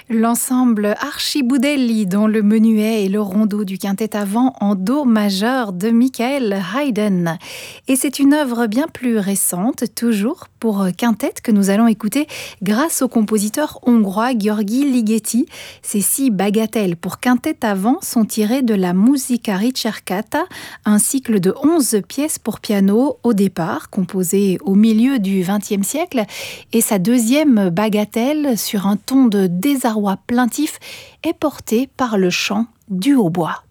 L'ensemble Archiboudelli, dont le menuet et le rondeau du quintet avant en do majeur de Michael Haydn. Et c'est une œuvre bien plus récente, toujours pour quintet, que nous allons écouter grâce au compositeur hongrois György Ligeti. Ces 6 bagatelles pour quintet avant sont tirées de la Musica Ricercata, un cycle de 11 pièces pour piano au départ, composé au milieu du XXe siècle, et sa deuxième bagatelle, sur un ton de désarroi plaintif, est portée par le chant du hautbois.